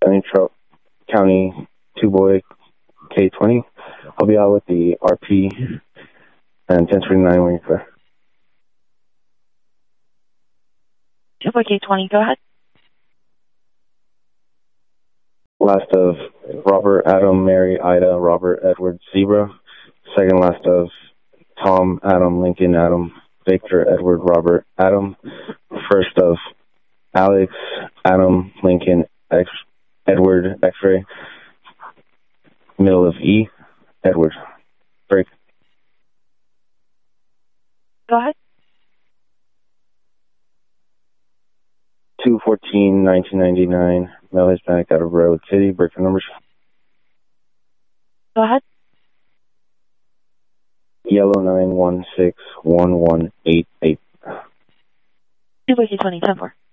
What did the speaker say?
St. Charles County 2-boy K20. I'll be out with the RP and 1039 when you're clear. 2-boy K20, go ahead. Last of Robert, Adam, Mary, Ida, Robert, Edward, Zebra. Second last of Tom, Adam, Lincoln, Adam, Victor, Edward, Robert, Adam. First of Alex, Adam, Lincoln, Edward, X-ray. Middle of E, Edward. Break. Go ahead. 2/14/1999. Male Hispanic out of Redwood City. Break the numbers. Go ahead. Yellow 9161188. 2-boy K20, 10-4.